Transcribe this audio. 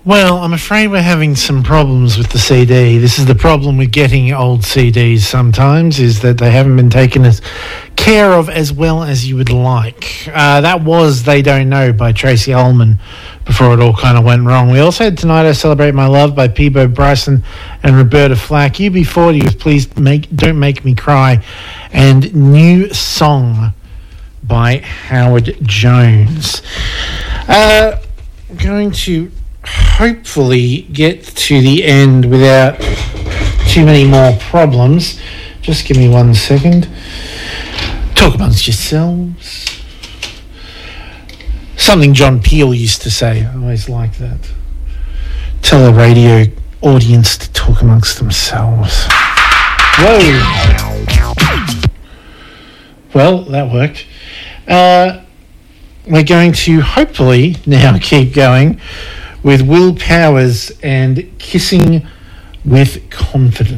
Well, I'm afraid we're having some problems with the CD. This is the problem with getting old CDs sometimes, is that they haven't been taken as care of as well as you would like. That was They Don't Know by Tracy Ullman before it all kind of went wrong. We also had Tonight I Celebrate My Love by Peabo Bryson and Roberta Flack. UB40 with Please Don't Make Me Cry, and New Song by Howard Jones. Going to hopefully get to the end without too many more problems. Just give me 1 second. Talk amongst yourselves. Something John Peel used to say. I always like that. Tell a radio audience to talk amongst themselves. Whoa. Well, that worked. We're going to hopefully now keep going with Will Powers and Kissing with Confidence.